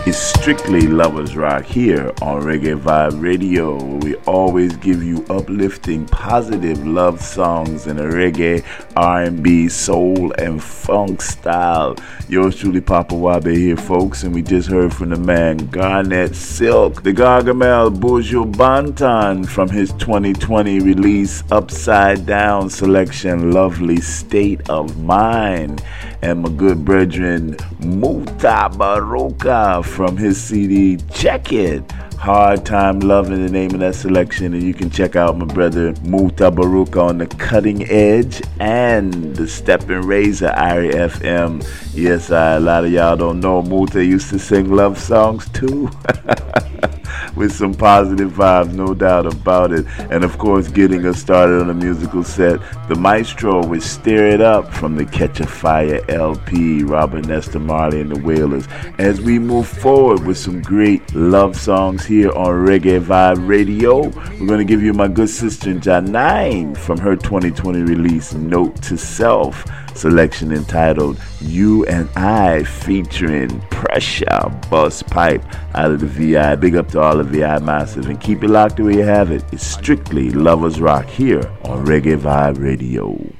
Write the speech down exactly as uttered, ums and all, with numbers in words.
Strictly Lovers Rock here on Reggae Vibe Radio, where we always give you uplifting, positive love songs in a reggae, R and B, soul, and funk style. Yours truly, Papa Wabe here, folks, and we just heard from the man Garnet Silk, the Gargamel Buju Banton, from his twenty twenty release Upside Down selection, Lovely State of Mind. And my good brethren Muta Baroka from his C D Check It, Hard Time Loving, the name of that selection. And you can check out my brother Muta Baroka on the Cutting Edge and the Steppin' Razor I R I F M. Yes, I, a lot of y'all don't know Muta used to sing love songs too. With some positive vibes, no doubt about it. And of course, getting us started on a musical set, the maestro with Stir It Up from the Catch a Fire L P, Robert Nesta Marley and the Wailers. As we move forward with some great love songs here on Reggae Vibe Radio, we're going to give you my good sister Janine from her twenty twenty release, Note to Self, selection entitled You and I, featuring Pressure Bus Pipe out of the V I. Big up to all the V I Massive, and keep it locked the way you have it. It's strictly Lovers Rock here on Reggae Vibe Radio.